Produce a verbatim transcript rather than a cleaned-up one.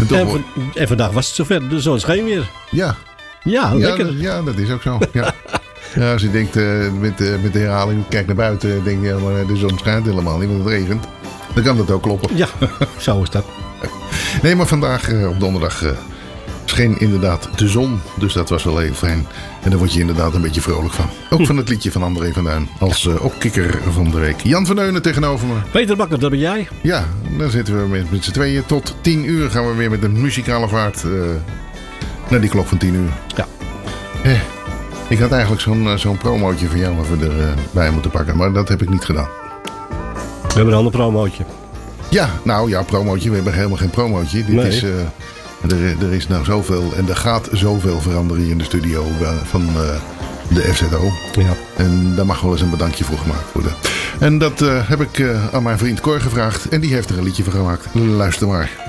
En, toch En, wordt- van- en vandaag was het zover. De zon scheen weer. ja. Ja, Ja, lekker. dat, ja, dat is ook zo. Ja. Ja, als je denkt uh, met, uh, met de herhaling, kijk naar buiten, denk je, maar de zon schijnt helemaal niet, want het regent. Dan kan dat ook kloppen. Ja, zo is dat. Nee, maar vandaag uh, op donderdag uh, scheen inderdaad de zon. Dus dat was wel heel fijn. En daar word je inderdaad een beetje vrolijk van. Ook hm. van het liedje van André van Duin. Als uh, opkikker van de week. Jan van Deunen tegenover me. Peter Bakker, dat ben jij. Ja, dan zitten we met, met z'n tweeën. Tot tien uur gaan we weer met een muzikale vaart uh, naar die klok van tien uur. Ja. Eh, ik had eigenlijk zo'n, zo'n promootje van jou even erbij moeten pakken. Maar dat heb ik niet gedaan. We hebben een ander promootje. Ja, nou ja, promootje. We hebben helemaal geen promootje. Dit nee. is... Uh, Er, er is nou zoveel en er gaat zoveel veranderen hier in de studio van uh, de F Z O. Ja. En daar mag wel eens een bedankje voor gemaakt worden. En dat uh, heb ik uh, aan mijn vriend Cor gevraagd. En die heeft er een liedje van gemaakt. Luister maar.